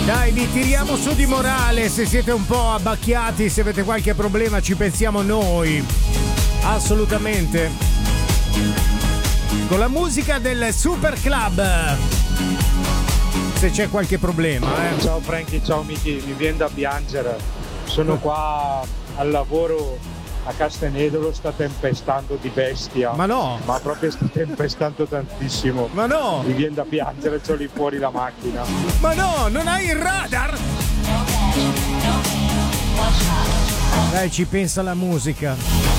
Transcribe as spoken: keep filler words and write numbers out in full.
Dai, vi tiriamo su di morale, se siete un po' abbacchiati, se avete qualche problema ci pensiamo noi. Assolutamente. Con la musica del Super Club. Se c'è qualche problema, eh. Ciao Frankie, ciao Miki, mi viene da piangere. Sono qua al lavoro a Castenedolo, sta tempestando di bestia. Ma no! Ma proprio sta tempestando tantissimo. Ma no! Mi viene da piangere, c'ho lì fuori la macchina. Ma no, non hai il radar? Dai, ci pensa la musica.